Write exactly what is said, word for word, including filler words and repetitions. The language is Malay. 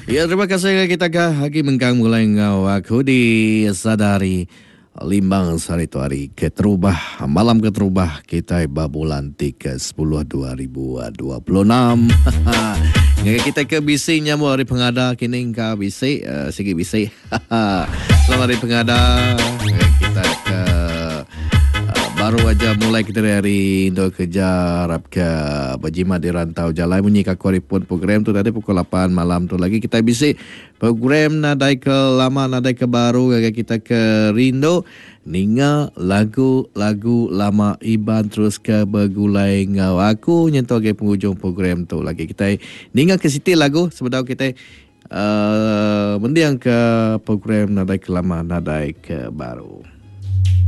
Ya, terima kasih kita ke Hakim Mengkang mulai ngau aku di Sadari Limbang Sari Tuari Keterubah Malam Keterubah kita babulan tiga sepuluh dua ribu dua puluh enam. Kita ke bising nyamu hari pengada kini ka bising uh, segi bising. Selamat hari pengada. Kita ke uh, baru aja mulai kita dari Indo kejar ke Bajima di Rantau Jalai bunyi kakori pun program tu tadi pukul lapan malam tu lagi kita bising program nadai ke lama nadai ke baru kita ke Rindo ninga lagu-lagu lama Iban terus ke bergulai ngau aku nyentuh ke penghujung program tu lagi kita ninga ke siti lagu sebentar kita uh, mendiang ke program nadai ke lama nadai ke baru.